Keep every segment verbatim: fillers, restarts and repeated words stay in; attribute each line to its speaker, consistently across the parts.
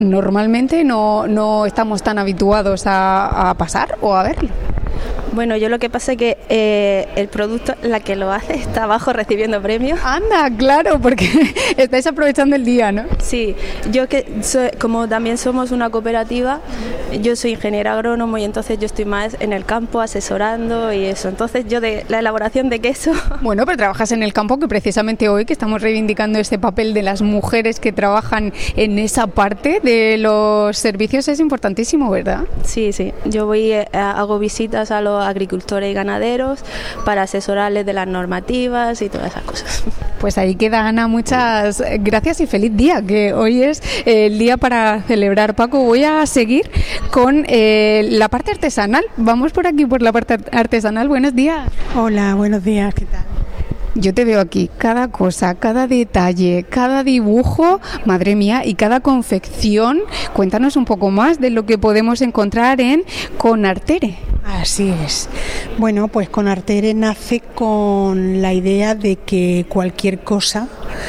Speaker 1: Normalmente no, no estamos tan habituados a, a pasar o a verlo.
Speaker 2: Bueno, yo lo que pasa es que eh, el producto, la que lo hace, está abajo recibiendo premios.
Speaker 1: Anda, claro, porque estáis aprovechando el día, ¿no?
Speaker 2: Sí, yo que soy, como también somos una cooperativa, yo soy ingeniera agrónomo y entonces yo estoy más en el campo asesorando y eso. Entonces yo de la elaboración de queso...
Speaker 1: Bueno, pero trabajas en el campo, que precisamente hoy que estamos reivindicando este papel de las mujeres que trabajan en esa parte de los servicios es importantísimo, ¿verdad?
Speaker 2: Sí, sí. Yo voy, eh, hago visitas a los agricultores y ganaderos para asesorarles de las normativas y todas esas cosas.
Speaker 1: Pues ahí queda, Ana, muchas gracias y feliz día, que hoy es el día para celebrar. Paco, voy a seguir con eh, la parte artesanal. Vamos por aquí, por la parte artesanal. Buenos días.
Speaker 3: Hola, buenos días, ¿qué tal?
Speaker 1: Yo te veo aquí, cada cosa, cada detalle, cada dibujo, madre mía, y cada confección. Cuéntanos un poco más de lo que podemos encontrar en Conartere.
Speaker 3: Así es. Bueno, pues Conartere nace con la idea de que cualquier cosa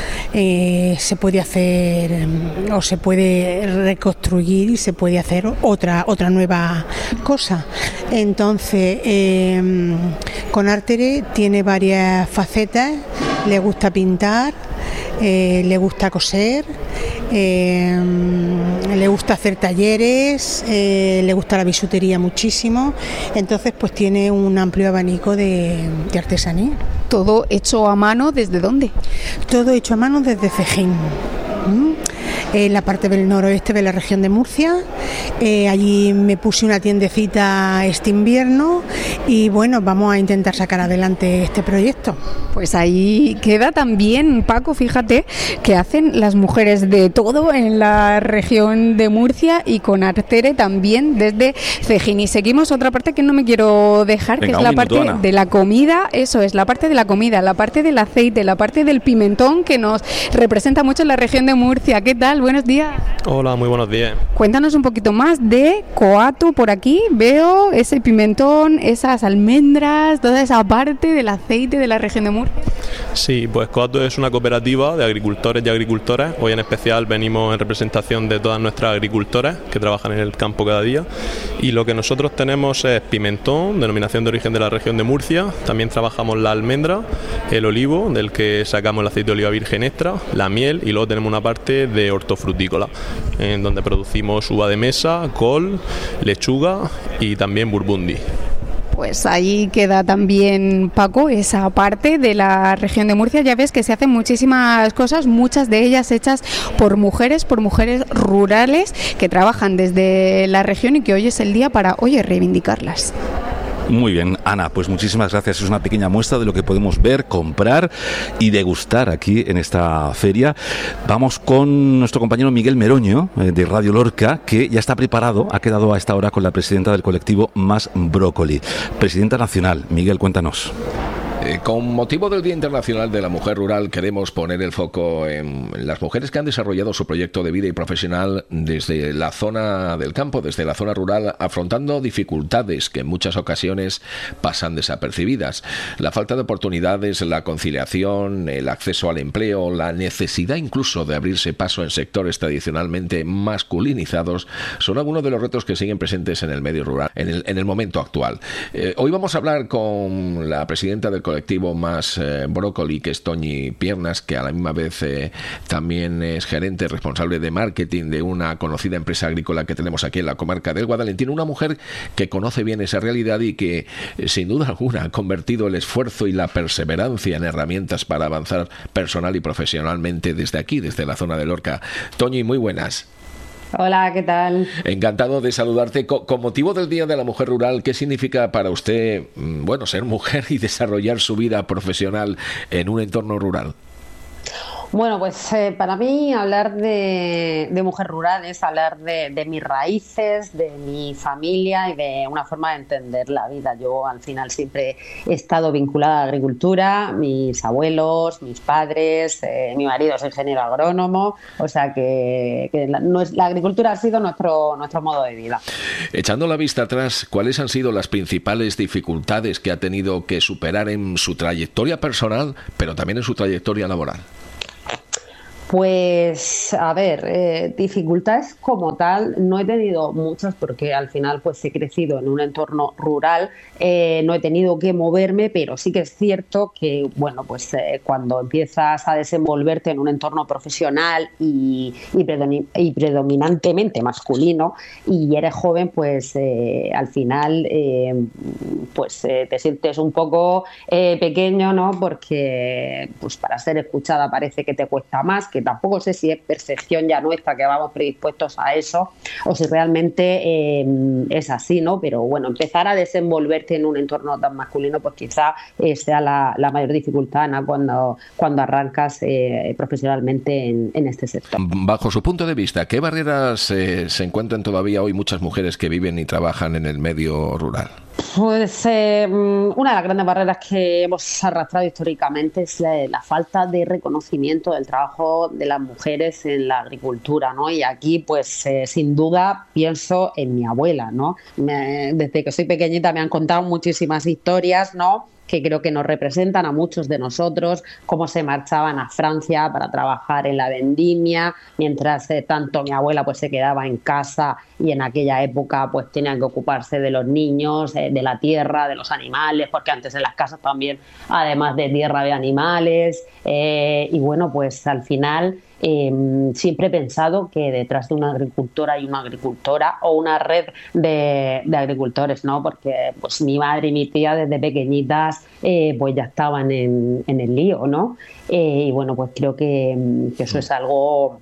Speaker 3: eh, se puede hacer o se puede reconstruir y se puede hacer otra otra nueva cosa. Entonces, eh, Conartere tiene varias facetas. Le gusta pintar, eh, le gusta coser, eh, le gusta hacer talleres, eh, le gusta la bisutería muchísimo. Entonces, pues tiene un amplio abanico de, de artesanía.
Speaker 1: ¿Todo hecho a mano? ¿Desde dónde?
Speaker 3: Todo hecho a mano desde Cejín. ¿Mm? En la parte del noroeste de la región de Murcia. Eh, allí me puse una tiendecita este invierno y bueno, vamos a intentar sacar adelante este proyecto.
Speaker 1: Pues ahí queda también, Paco, fíjate que hacen las mujeres de todo en la región de Murcia y Conartere también desde Cejín. Y seguimos otra parte que no me quiero dejar, Venga, que es la minuto, parte Ana. de la comida. Eso es, la parte de la comida, la parte del aceite, la parte del pimentón que nos representa mucho en la región de Murcia. ¿Qué tal? Buenos días.
Speaker 4: Hola, muy buenos días.
Speaker 1: Cuéntanos un poquito más de Coatu por aquí. Veo ese pimentón, esas almendras, toda esa parte del aceite de la región de Murcia.
Speaker 4: Sí, pues Coatu es una cooperativa de agricultores y agricultoras. Hoy en especial venimos en representación de todas nuestras agricultoras que trabajan en el campo cada día. Y lo que nosotros tenemos es pimentón, denominación de origen de la región de Murcia. También trabajamos la almendra, el olivo, del que sacamos el aceite de oliva virgen extra, la miel, y luego tenemos una parte de hortofrutícola, en donde producimos uva de mesa, col, lechuga y también burbundi.
Speaker 1: Pues ahí queda también, Paco, esa parte de la región de Murcia. Ya ves que se hacen muchísimas cosas, muchas de ellas hechas por mujeres, por mujeres rurales que trabajan desde la región y que hoy es el día para, oye, reivindicarlas.
Speaker 5: Muy bien, Ana, pues muchísimas gracias. Es una pequeña muestra de lo que podemos ver, comprar y degustar aquí en esta feria. Vamos con nuestro compañero Miguel Meroño, eh, de Radio Lorca, que ya está preparado, ha quedado a esta hora con la presidenta del colectivo Más Brócoli. Presidenta nacional, Miguel, cuéntanos.
Speaker 6: Eh, con motivo del Día Internacional de la Mujer Rural queremos poner el foco en las mujeres que han desarrollado su proyecto de vida y profesional desde la zona del campo, desde la zona rural, afrontando dificultades que en muchas ocasiones pasan desapercibidas. La falta de oportunidades, la conciliación, el acceso al empleo, la necesidad incluso de abrirse paso en sectores tradicionalmente masculinizados son algunos de los retos que siguen presentes en el medio rural, en el, en el momento actual. Eh, hoy vamos a hablar con la presidenta del colectivo Más eh, Brócoli, que es Toñi Piernas, que a la misma vez eh, también es gerente responsable de marketing de una conocida empresa agrícola que tenemos aquí en la comarca del Guadalentino, una mujer que conoce bien esa realidad y que eh, sin duda alguna ha convertido el esfuerzo y la perseverancia en herramientas para avanzar personal y profesionalmente desde aquí, desde la zona de Lorca. Toñi, muy buenas.
Speaker 7: Hola, ¿qué tal?
Speaker 6: Encantado de saludarte. Con, con motivo del Día de la Mujer Rural, ¿qué significa para usted, bueno, ser mujer y desarrollar su vida profesional en un entorno rural?
Speaker 7: Bueno, pues eh, para mí hablar de, de mujer rural es hablar de, de mis raíces, de mi familia y de una forma de entender la vida. Yo al final siempre he estado vinculada a la agricultura, mis abuelos, mis padres, eh, mi marido es ingeniero agrónomo, o sea que, que la, no es, la agricultura ha sido nuestro, nuestro modo de vida.
Speaker 6: Echando la vista atrás, ¿cuáles han sido las principales dificultades que ha tenido que superar en su trayectoria personal, pero también en su trayectoria laboral?
Speaker 7: Pues, a ver, eh, dificultades como tal no he tenido muchas porque al final pues he crecido en un entorno rural, eh, no he tenido que moverme, pero sí que es cierto que, bueno, pues eh, cuando empiezas a desenvolverte en un entorno profesional y, y, predoni- y predominantemente masculino y eres joven, pues eh, al final eh, pues eh, te sientes un poco eh, pequeño, ¿no? Porque pues para ser escuchada parece que te cuesta más, que tampoco sé si es percepción ya nuestra que vamos predispuestos a eso o si realmente eh, es así, ¿no? Pero bueno, empezar a desenvolverte en un entorno tan masculino pues quizá eh, sea la, la mayor dificultad, ¿no? cuando, cuando arrancas eh, profesionalmente en, en este sector.
Speaker 6: Bajo su punto de vista, ¿qué barreras eh, se encuentran todavía hoy muchas mujeres que viven y trabajan en el medio rural?
Speaker 7: Pues eh, una de las grandes barreras que hemos arrastrado históricamente es la, la falta de reconocimiento del trabajo de las mujeres en la agricultura, ¿no? Y aquí, pues, eh, sin duda, pienso en mi abuela, ¿no? Me, desde que soy pequeñita me han contado muchísimas historias, ¿no?, que creo que nos representan a muchos de nosotros, cómo se marchaban a Francia para trabajar en la vendimia, mientras eh, tanto mi abuela pues se quedaba en casa y en aquella época pues tenían que ocuparse de los niños, eh, de la tierra, de los animales, porque antes en las casas también, además de tierra, había animales, eh, y bueno, pues al final Eh, siempre he pensado que detrás de una agricultora hay una agricultora o una red de, de agricultores, ¿no? Porque pues mi madre y mi tía desde pequeñitas eh, pues ya estaban en, en el lío, ¿no? Eh, y bueno, pues creo que, que eso es algo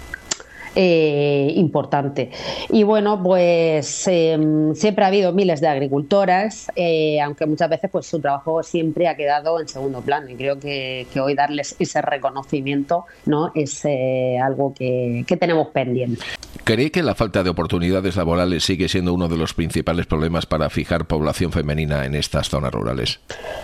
Speaker 7: Eh, importante. Y bueno, pues eh, siempre ha habido miles de agricultoras, eh, aunque muchas veces pues su trabajo siempre ha quedado en segundo plano, y creo que, que hoy darles ese reconocimiento, ¿no?, es eh, algo que, que tenemos pendiente.
Speaker 6: ¿Cree que la falta de oportunidades laborales sigue siendo uno de los principales problemas para fijar población femenina en estas zonas rurales?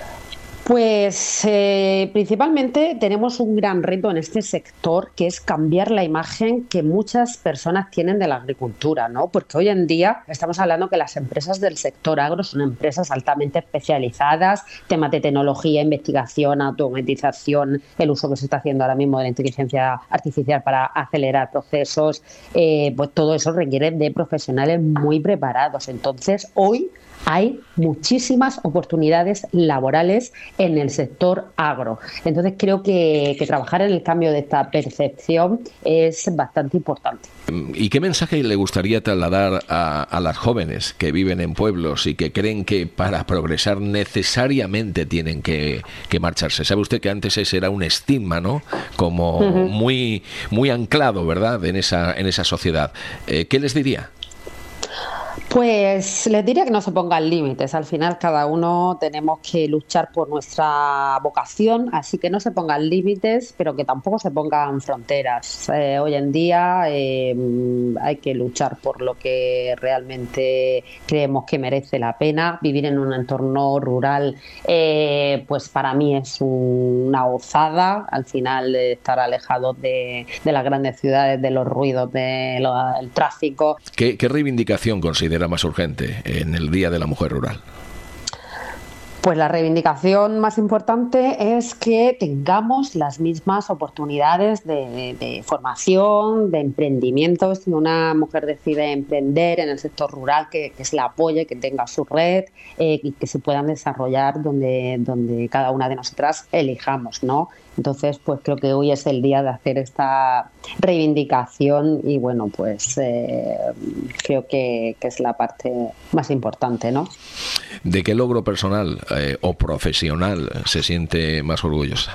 Speaker 7: Pues eh, principalmente tenemos un gran reto en este sector, que es cambiar la imagen que muchas personas tienen de la agricultura, ¿no? Porque hoy en día estamos hablando que las empresas del sector agro son empresas altamente especializadas, temas de tecnología, investigación, automatización, el uso que se está haciendo ahora mismo de la inteligencia artificial para acelerar procesos, eh, pues todo eso requiere de profesionales muy preparados. Entonces, hoy hay muchísimas oportunidades laborales en el sector agro. Entonces creo que, que trabajar en el cambio de esta percepción es bastante importante.
Speaker 6: ¿Y qué mensaje le gustaría trasladar a, a las jóvenes que viven en pueblos y que creen que para progresar necesariamente tienen que, que marcharse? Sabe usted que antes ese era un estigma, ¿no?, como uh-huh. muy, muy anclado, ¿verdad?, en esa, en esa sociedad. Eh, ¿Qué les diría?
Speaker 7: Pues les diría que no se pongan límites. Al final cada uno tenemos que luchar por nuestra vocación, así que no se pongan límites, pero que tampoco se pongan fronteras. Eh, hoy en día eh, hay que luchar por lo que realmente creemos que merece la pena. Vivir en un entorno rural, eh, pues para mí es una gozada. Al final eh, estar alejados de, de las grandes ciudades, de los ruidos, del de tráfico.
Speaker 6: ¿Qué, qué reivindicación considera más urgente en el Día de la Mujer Rural?
Speaker 7: Pues la reivindicación más importante es que tengamos las mismas oportunidades de, de formación, de emprendimiento. Si una mujer decide emprender en el sector rural, que, que se la apoye, que tenga su red eh, y que se puedan desarrollar donde, donde cada una de nosotras elijamos, ¿no? Entonces, pues creo que hoy es el día de hacer esta reivindicación y bueno, pues eh, creo que, que es la parte más importante, ¿no?
Speaker 6: ¿De qué logro personal eh, o profesional se siente más orgullosa?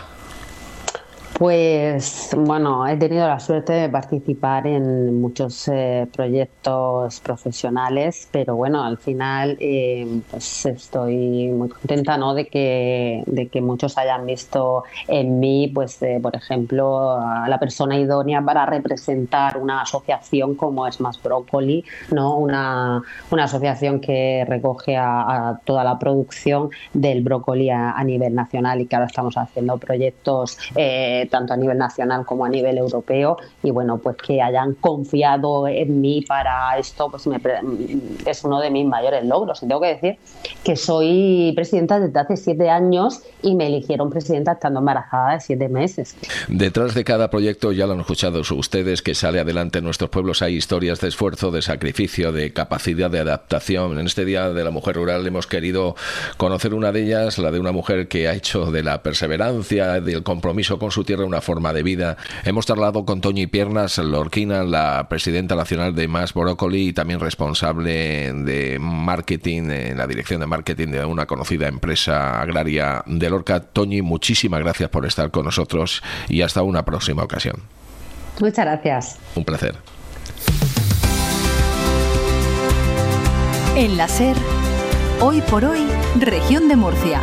Speaker 7: Pues bueno, he tenido la suerte de participar en muchos eh, proyectos profesionales, pero bueno, al final eh, pues estoy muy contenta, ¿no?, de que de que muchos hayan visto en mí, pues eh, por ejemplo, a la persona idónea para representar una asociación como es Más Brócoli, ¿no? Una una asociación que recoge a, a toda la producción del brócoli a, a nivel nacional y que ahora estamos haciendo proyectos eh, eh, tanto a nivel nacional como a nivel europeo, y bueno, pues que hayan confiado en mí para esto, pues me, es uno de mis mayores logros. Y tengo que decir que soy presidenta desde hace siete años y me eligieron presidenta estando embarazada de siete meses.
Speaker 6: Detrás de cada proyecto, ya lo han escuchado ustedes, que sale adelante en nuestros pueblos, hay historias de esfuerzo, de sacrificio, de capacidad de adaptación. En este Día de la Mujer Rural hemos querido conocer una de ellas, la de una mujer que ha hecho de la perseverancia, del compromiso con su tierra, una forma de vida. Hemos charlado con Toñi Piernas Lorquina, la presidenta nacional de Más Brócoli y también responsable de marketing, en la dirección de marketing de una conocida empresa agraria de Lorca. Toñi, muchísimas gracias por estar con nosotros y hasta una próxima ocasión.
Speaker 7: Muchas gracias.
Speaker 6: Un placer.
Speaker 8: En la SER, hoy por hoy, Región de Murcia.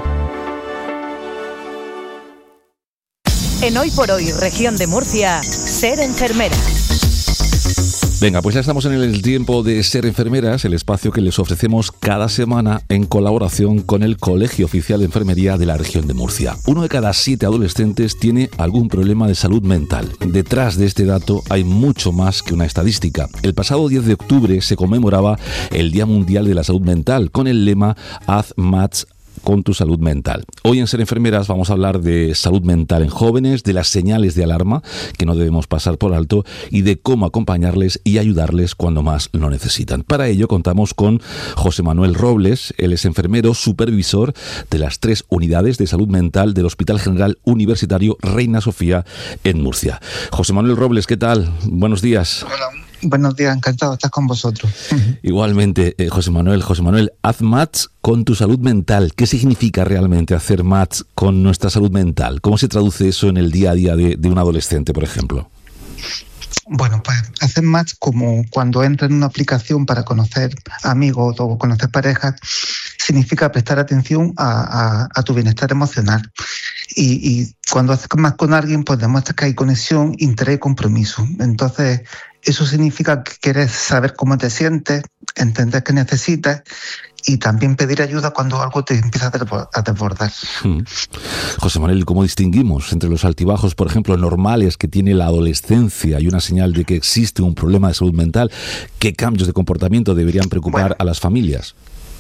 Speaker 8: En Hoy por Hoy, Región de Murcia, Ser Enfermera.
Speaker 5: Venga, pues ya estamos en el tiempo de Ser Enfermeras, el espacio que les ofrecemos cada semana en colaboración con el Colegio Oficial de Enfermería de la Región de Murcia. Uno de cada siete adolescentes tiene algún problema de salud mental. Detrás de este dato hay mucho más que una estadística. El pasado diez de octubre se conmemoraba el Día Mundial de la Salud Mental con el lema Haz Match con tu salud mental. Hoy en Ser Enfermeras vamos a hablar de salud mental en jóvenes, de las señales de alarma que no debemos pasar por alto y de cómo acompañarles y ayudarles cuando más lo necesitan. Para ello contamos con José Manuel Robles. Él es enfermero supervisor de las tres unidades de salud mental del Hospital General Universitario Reina Sofía en Murcia. José Manuel Robles, ¿qué tal? Buenos días.
Speaker 9: Hola. Buenos días, encantado de estar con vosotros.
Speaker 5: Igualmente, eh, José Manuel, José Manuel, haz match con tu salud mental. ¿Qué significa realmente hacer match con nuestra salud mental? ¿Cómo se traduce eso en el día a día de, de un adolescente, por ejemplo?
Speaker 9: Bueno, pues hacer match como cuando entra en una aplicación para conocer amigos o conocer parejas, significa prestar atención a, a, a tu bienestar emocional. Y, y cuando haces match con alguien, pues demuestras que hay conexión, interés y compromiso. Entonces, eso significa que quieres saber cómo te sientes, entender qué necesitas y también pedir ayuda cuando algo te empieza a desbordar.
Speaker 5: Hmm. José Manuel, ¿cómo distinguimos entre los altibajos, por ejemplo, normales que tiene la adolescencia y una señal de que existe un problema de salud mental? ¿Qué cambios de comportamiento deberían preocupar bueno, a las familias?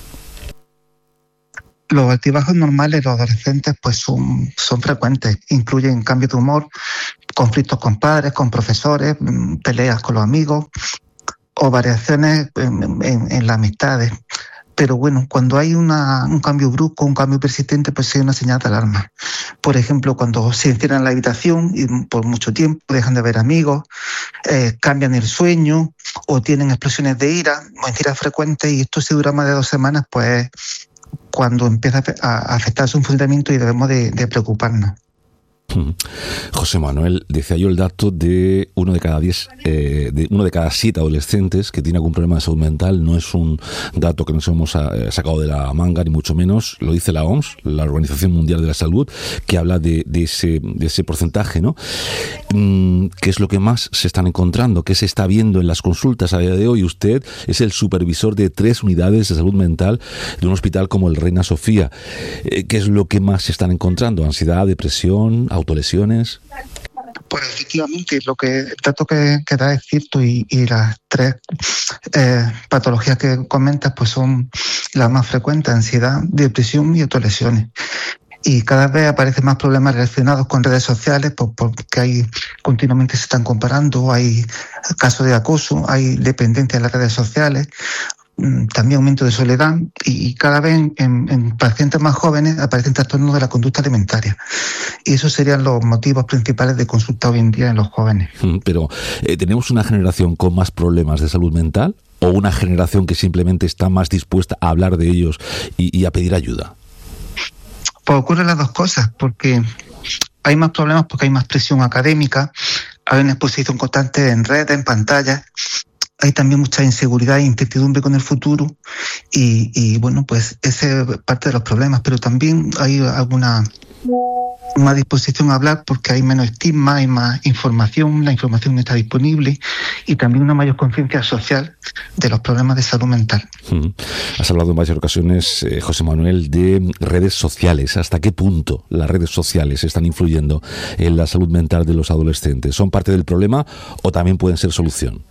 Speaker 9: Los altibajos normales de los adolescentes pues son, son frecuentes. Incluyen cambios de humor, conflictos con padres, con profesores, peleas con los amigos o variaciones en, en, en las amistades. Pero bueno, cuando hay una, un cambio brusco, un cambio persistente, pues hay una señal de alarma. Por ejemplo, cuando se encierran en la habitación y por mucho tiempo dejan de ver amigos, eh, cambian el sueño o tienen explosiones de ira, mentiras frecuentes, y esto si dura más de dos semanas, pues cuando empieza a afectar su funcionamiento y debemos de, de preocuparnos.
Speaker 5: José Manuel, decía yo el dato de uno de cada diez, eh, de uno de cada siete adolescentes que tiene algún problema de salud mental. No es un dato que nos hemos sacado de la manga, ni mucho menos. Lo dice la O M S, la Organización Mundial de la Salud, que habla de, de, ese, de ese porcentaje, ¿no? ¿Qué es lo que más se están encontrando? ¿Qué se está viendo en las consultas a día de hoy? Usted es el supervisor de tres unidades de salud mental de un hospital como el Reina Sofía. ¿Qué es lo que más se están encontrando? ¿Ansiedad, depresión, autolesiones?
Speaker 9: Pues efectivamente, lo que el dato que, que da es cierto y, y las tres eh, patologías que comentas pues son las más frecuentes: ansiedad, depresión y autolesiones. Y cada vez aparecen más problemas relacionados con redes sociales, pues porque hay continuamente se están comparando, hay casos de acoso, hay dependencia de las redes sociales, también aumento de soledad y cada vez en, en, en pacientes más jóvenes aparecen trastornos de la conducta alimentaria. Y esos serían los motivos principales de consulta hoy en día en los jóvenes.
Speaker 5: Pero, eh, ¿tenemos una generación con más problemas de salud mental o una generación que simplemente está más dispuesta a hablar de ellos y, y a pedir ayuda?
Speaker 9: Pues ocurren las dos cosas, porque hay más problemas porque hay más presión académica, hay una exposición constante en redes, en pantallas. Hay también mucha inseguridad e incertidumbre con el futuro y, y bueno, pues ese es parte de los problemas, pero también hay alguna más disposición a hablar porque hay menos estigma, hay más información, la información está disponible y también una mayor conciencia social de los problemas de salud mental.
Speaker 5: Mm. Has hablado en varias ocasiones, eh, José Manuel, de redes sociales. ¿Hasta qué punto las redes sociales están influyendo en la salud mental de los adolescentes? ¿Son parte del problema o también pueden ser solución?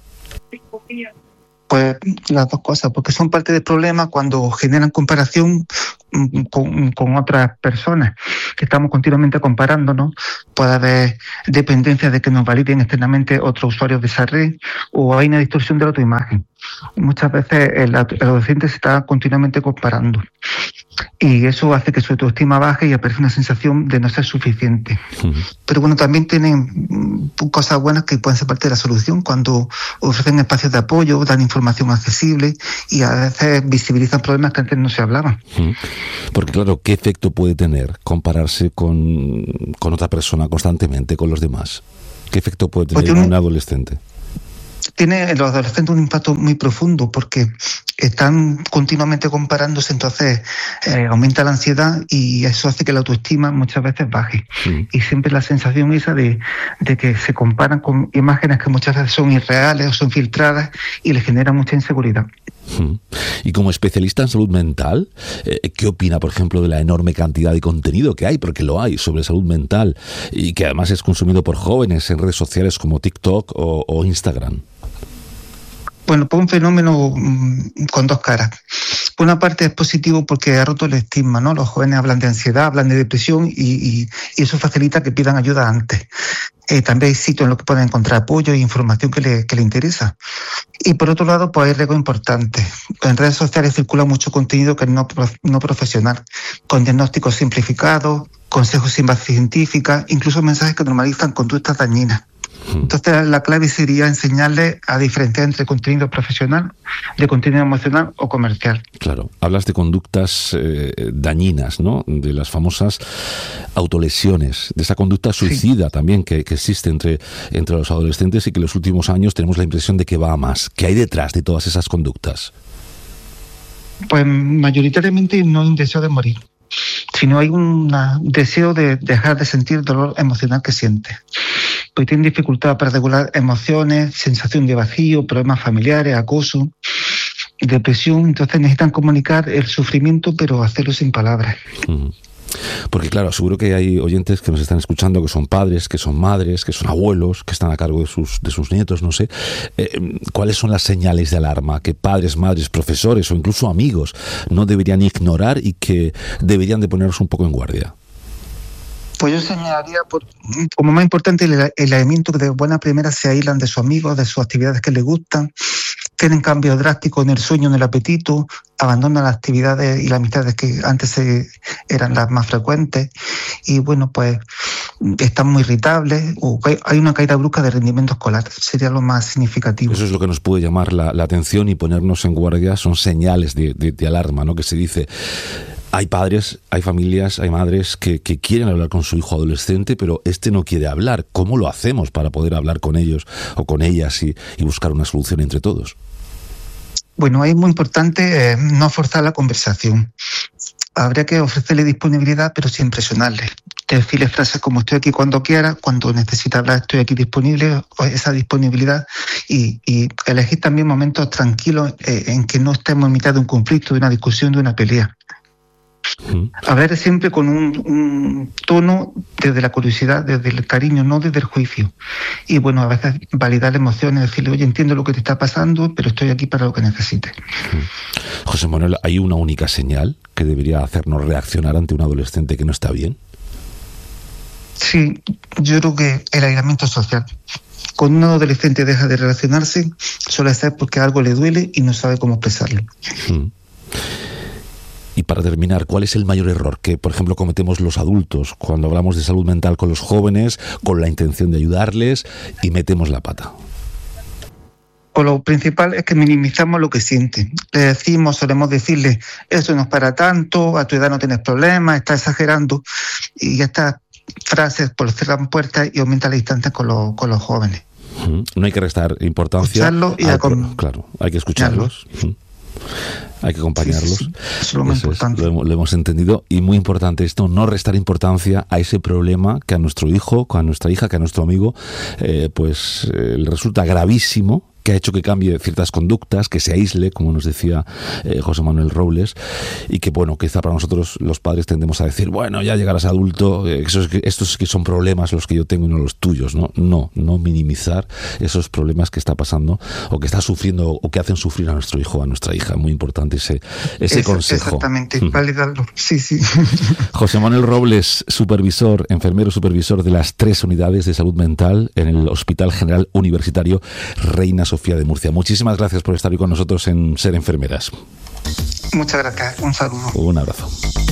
Speaker 9: Pues las dos cosas, porque son parte del problema cuando generan comparación con, con otras personas, que estamos continuamente comparándonos. Puede haber dependencia de que nos validen externamente otros usuarios de esa red, o hay una distorsión de la autoimagen. Muchas veces el, el adolescente se está continuamente comparando y eso hace que su autoestima baje y aparece una sensación de no ser suficiente. Uh-huh. Pero bueno, también tienen cosas buenas que pueden ser parte de la solución cuando ofrecen espacios de apoyo, dan información accesible y a veces visibilizan problemas que antes no se hablaban.
Speaker 5: Uh-huh. Porque claro, ¿qué efecto puede tener compararse con, con otra persona constantemente, con los demás? ¿Qué efecto puede tener pues en un adolescente?
Speaker 9: Tiene en los adolescentes un impacto muy profundo porque están continuamente comparándose, entonces eh, aumenta la ansiedad y eso hace que la autoestima muchas veces baje. Sí. Y siempre la sensación esa de, de que se comparan con imágenes que muchas veces son irreales o son filtradas y les genera mucha inseguridad.
Speaker 5: Y como especialista en salud mental, ¿qué opina, por ejemplo, de la enorme cantidad de contenido que hay, porque lo hay, sobre salud mental y que además es consumido por jóvenes en redes sociales como TikTok o, o Instagram?
Speaker 9: Bueno, pues un fenómeno con dos caras. Por una parte es positivo porque ha roto el estigma, ¿no? Los jóvenes hablan de ansiedad, hablan de depresión y, y, y eso facilita que pidan ayuda antes. Eh, también hay sitios en los que pueden encontrar apoyo e información que le, que le interesa. Y por otro lado, pues hay riesgos importantes. En redes sociales circula mucho contenido que es no, no profesional, con diagnósticos simplificados, consejos sin base científica, incluso mensajes que normalizan conductas dañinas. Entonces la clave sería enseñarles a diferenciar entre contenido profesional, de contenido emocional o comercial.
Speaker 5: Claro, hablas de conductas eh, dañinas, ¿no? De las famosas autolesiones, de esa conducta suicida sí. también que, que existe entre, entre los adolescentes y que en los últimos años tenemos la impresión de que va a más. ¿Qué hay detrás de todas esas conductas?
Speaker 9: Pues mayoritariamente no hay un deseo de morir, sino hay un deseo de dejar de sentir el dolor emocional que siente. Pues tienen dificultad para regular emociones, sensación de vacío, problemas familiares, acoso, depresión. Entonces necesitan comunicar el sufrimiento, pero hacerlo sin palabras.
Speaker 5: Uh-huh. Porque claro, seguro que hay oyentes que nos están escuchando que son padres, que son madres, que son abuelos, que están a cargo de sus, de sus nietos, no sé. Eh, ¿Cuáles son las señales de alarma que padres, madres, profesores o incluso amigos no deberían ignorar y que deberían de ponernos un poco en guardia?
Speaker 9: Pues yo señalaría por, como más importante el, el aislamiento, que de buena primera se aíslan de sus amigos, de sus actividades que les gustan, tienen cambios drásticos en el sueño, en el apetito, abandonan las actividades y las amistades que antes se, eran las más frecuentes y bueno, pues están muy irritables o hay una caída brusca de rendimiento escolar, sería lo más significativo.
Speaker 5: Eso es lo que nos puede llamar la, la atención y ponernos en guardia, son señales de, de, de alarma, ¿no? Que se dice... Hay padres, hay familias, hay madres que, que quieren hablar con su hijo adolescente, pero este no quiere hablar. ¿Cómo lo hacemos para poder hablar con ellos o con ellas y, y buscar una solución entre todos?
Speaker 9: Bueno, es muy importante eh, no forzar la conversación. Habría que ofrecerle disponibilidad, pero sin presionarle. Decirle frases como estoy aquí cuando quiera, cuando necesita hablar estoy aquí disponible, esa disponibilidad y, y elegir también momentos tranquilos eh, en que no estemos en mitad de un conflicto, de una discusión, de una pelea. Uh-huh. Hablar siempre con un, un tono desde la curiosidad, desde el cariño, no desde el juicio. Y bueno, a veces validar emociones, decirle, oye, entiendo lo que te está pasando, pero estoy aquí para lo que necesites.
Speaker 5: Uh-huh. José Manuel, ¿hay una única señal que debería hacernos reaccionar ante un adolescente que no está bien?
Speaker 9: Sí, yo creo que el aislamiento social. Cuando un adolescente deja de relacionarse, suele ser porque algo le duele y no sabe cómo expresarlo.
Speaker 5: Uh-huh. Y para terminar, ¿cuál es el mayor error que, por ejemplo, cometemos los adultos cuando hablamos de salud mental con los jóvenes, con la intención de ayudarles y metemos la pata?
Speaker 9: Pues lo principal es que minimizamos lo que sienten. Le decimos, solemos decirle, eso no es para tanto, a tu edad no tienes problemas, estás exagerando. Y estas frases pues cierran puertas y aumentan la distancia con, lo, con los jóvenes.
Speaker 5: No hay que restar importancia.
Speaker 9: Escucharlo y
Speaker 5: al,
Speaker 9: con...
Speaker 5: Claro, hay que escucharlos. Hay que acompañarlos.
Speaker 9: Sí, sí, sí. Eso es lo más
Speaker 5: Eso
Speaker 9: importante.
Speaker 5: Es, lo, hemos, lo hemos entendido, y muy importante esto, no restar importancia a ese problema que a nuestro hijo, a nuestra hija, que a nuestro amigo, eh, pues eh, le resulta gravísimo, que ha hecho que cambie ciertas conductas, que se aísle, como nos decía eh, José Manuel Robles, y que, bueno, quizá para nosotros los padres tendemos a decir, bueno, ya llegarás adulto, eh, esos, estos que son problemas los que yo tengo y no los tuyos, ¿no? No, no minimizar esos problemas que está pasando o que está sufriendo o que hacen sufrir a nuestro hijo o a nuestra hija. Muy importante ese, ese
Speaker 9: Es,
Speaker 5: consejo.
Speaker 9: Exactamente, validarlo. Sí, sí.
Speaker 5: José Manuel Robles, supervisor, enfermero supervisor de las tres unidades de salud mental en el Hospital General Universitario Reina Sofía de Murcia. Muchísimas gracias por estar hoy con nosotros en Ser Enfermeras.
Speaker 9: Muchas gracias. Un saludo.
Speaker 5: Un abrazo.